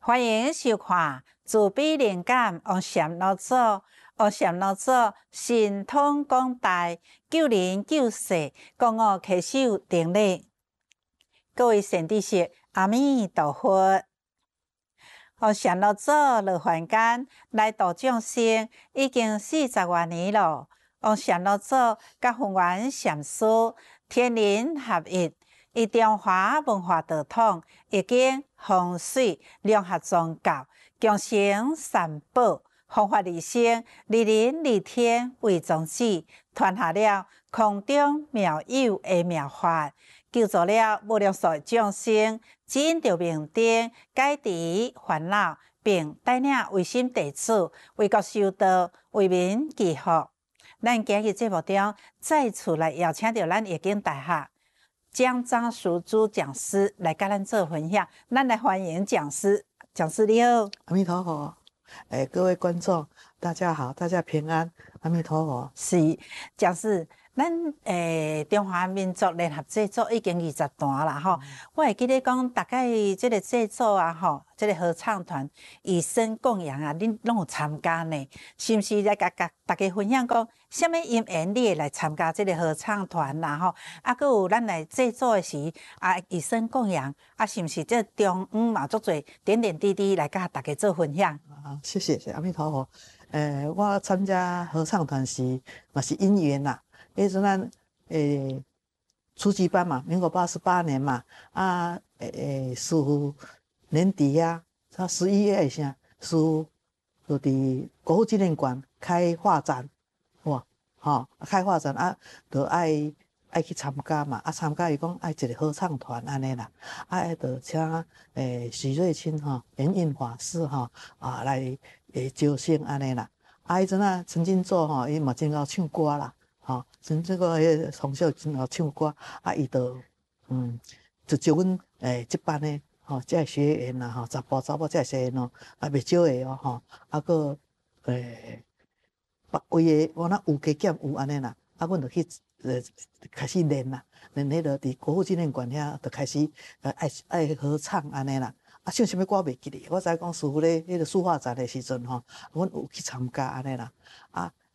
欢迎收看自闭灵感王禅老祖。王禅老祖神通广大，救人救世，讲我稽首定力。各位善知识，阿弥陀佛。王禅老祖落凡间来度众生，已经40多年了。王禅老祖甲弘源禅师天人合一。以中华文化道统，已经风水两合宗教，共成三宝，弘法利生，利人利天为宗旨，传下了空中妙有的妙法，救助了无量数众生，指引着明灯，解除烦恼，并带领唯心弟子为国修道，为民祈福。咱今日节目中再次来邀请到咱易经大学江章淑珠讲师来跟咱做分享，咱来欢迎讲师。讲师你好， 阿弥陀佛。各位观众，大家好，大家平安，阿弥陀佛。 是讲师，咱中华民族联合制作已经20段啦吼。我会记得讲，大概这个制作啊吼，这个合唱团以身供养啊，恁拢有参加呢？是毋是来甲大家分享讲，什么因缘你会来参加这个合唱团啦吼？啊，佮有咱来制作的时啊，以身供养啊，是毋是这中嘛足侪点点滴滴来甲大家做分享？ 啊，谢谢阿弥陀佛。我参加合唱团时嘛是因缘啦。迄阵咱初级班嘛，民国88年嘛，啊师傅年底啊，他11月啥，师傅就伫国父纪念馆开画展，哇，开画展啊，就爱去参加嘛，啊参加伊讲爱一个合唱团安尼啦，啊就请许瑞清圆印法师来招生安尼啦，啊迄阵啊曾经做伊嘛真够唱歌啦。像这个从小真好唱歌，啊，伊就就招阮这班的这学员啦查甫这学员啊袂少个啊个别位的我那有加减有安尼啦，啊，阮就去开始练啦，练迄个伫国父纪念馆遐就开始爱合唱安尼啦，啊，唱什么歌袂记哩，我知讲师傅咧迄个书画展的时阵阮有去参加安尼啦，啊。